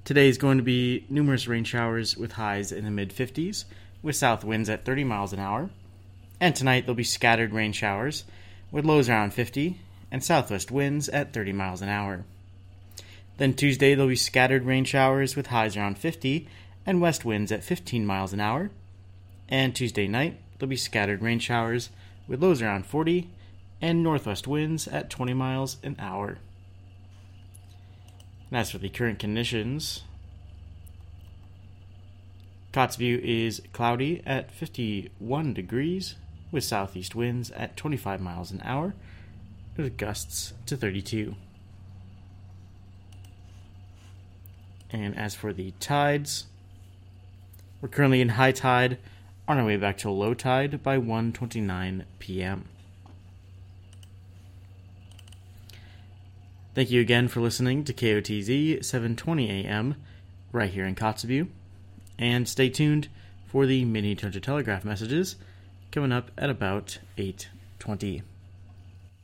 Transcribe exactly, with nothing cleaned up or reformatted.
Today is going to be numerous rain showers with highs in the mid fifties, with south winds at thirty miles an hour. And tonight there'll be scattered rain showers with lows around fifty and southwest winds at thirty miles an hour. Then Tuesday there'll be scattered rain showers with highs around fifty and west winds at fifteen miles an hour. And Tuesday night there'll be scattered rain showers with lows around forty and northwest winds at twenty miles an hour. And as for the current conditions, Kotzebue is cloudy at fifty-one degrees with southeast winds at twenty-five miles an hour with gusts to thirty-two. And as for the tides, we're currently in high tide on our way back to low tide by one twenty-nine p.m. Thank you again for listening to K O T Z seven twenty a.m. right here in Kotzebue. And stay tuned for the mini Tundra Telegraph messages coming up at about eight twenty.